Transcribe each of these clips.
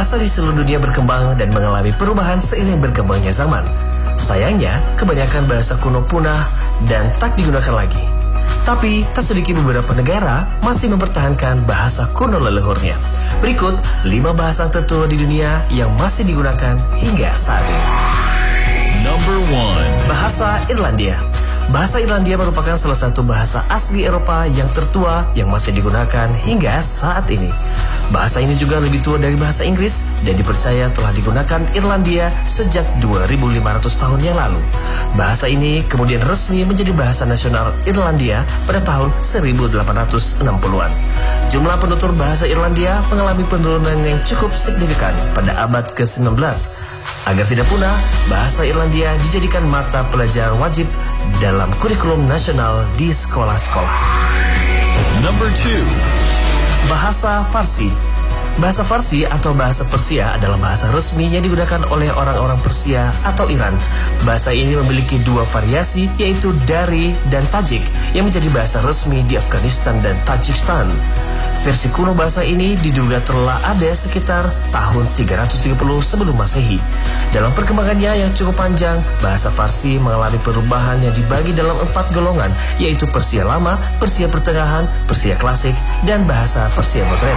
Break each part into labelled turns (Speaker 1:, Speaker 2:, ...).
Speaker 1: bahasa di seluruh dunia berkembang dan mengalami perubahan seiring berkembangnya zaman. Sayangnya, kebanyakan bahasa kuno punah dan tak digunakan lagi. Tapi, tak sedikit beberapa negara masih mempertahankan bahasa kuno leluhurnya. Berikut 5 bahasa tertua di dunia yang masih digunakan hingga saat ini.
Speaker 2: Number 1.
Speaker 1: Bahasa Irlandia. Bahasa Irlandia merupakan salah satu bahasa asli Eropa yang tertua yang masih digunakan hingga saat ini. Bahasa ini juga lebih tua dari bahasa Inggris dan dipercaya telah digunakan Irlandia sejak 2500 tahun yang lalu. Bahasa ini kemudian resmi menjadi bahasa nasional Irlandia pada tahun 1860-an. Jumlah penutur bahasa Irlandia mengalami penurunan yang cukup signifikan pada abad ke-19. Agar tidak punah, bahasa Irlandia dijadikan mata pelajaran wajib dalam kurikulum nasional di sekolah-sekolah.
Speaker 2: Number 2.
Speaker 1: Bahasa Farsi. Bahasa Farsi atau bahasa Persia adalah bahasa resmi yang digunakan oleh orang-orang Persia atau Iran. Bahasa ini memiliki 2 variasi, yaitu Dari dan Tajik, yang menjadi bahasa resmi di Afghanistan dan Tajikistan. Versi kuno bahasa ini diduga telah ada sekitar tahun 330 sebelum Masehi. Dalam perkembangannya yang cukup panjang, bahasa Farsi mengalami perubahan yang dibagi dalam 4 golongan, yaitu Persia Lama, Persia Pertengahan, Persia Klasik, dan bahasa Persia Modern.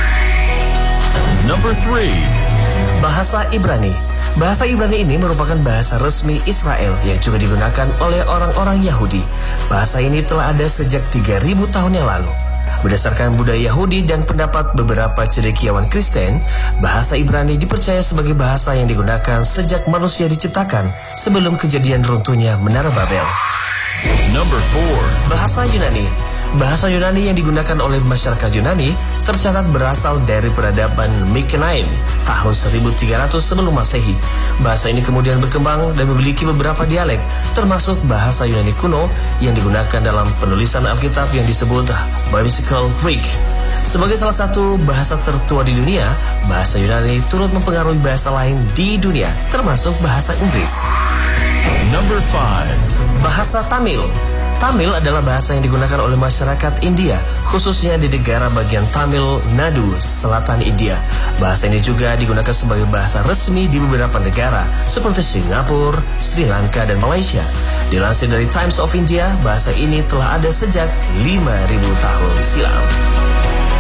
Speaker 2: Number 3.
Speaker 1: Bahasa Ibrani. Bahasa Ibrani ini merupakan bahasa resmi Israel yang juga digunakan oleh orang-orang Yahudi. Bahasa ini telah ada sejak 3000 tahun yang lalu. Berdasarkan budaya Yahudi dan pendapat beberapa cendekiawan Kristen, bahasa Ibrani dipercaya sebagai bahasa yang digunakan sejak manusia diciptakan sebelum kejadian runtuhnya Menara Babel.
Speaker 2: Number 4.
Speaker 1: Bahasa Yunani. Bahasa Yunani yang digunakan oleh masyarakat Yunani tercatat berasal dari peradaban Mykenae tahun 1300 sebelum Masehi. Bahasa ini kemudian berkembang dan memiliki beberapa dialek, termasuk bahasa Yunani kuno yang digunakan dalam penulisan Alkitab yang disebut Biblical Greek. Sebagai salah satu bahasa tertua di dunia, bahasa Yunani turut mempengaruhi bahasa lain di dunia, termasuk bahasa Inggris.
Speaker 2: Number 5.
Speaker 1: Bahasa Tamil. Tamil adalah bahasa yang digunakan oleh masyarakat India, khususnya di negara bagian Tamil Nadu, selatan India. Bahasa ini juga digunakan sebagai bahasa resmi di beberapa negara, seperti Singapura, Sri Lanka, dan Malaysia. Dilansir dari Times of India, bahasa ini telah ada sejak 5.000 tahun silam.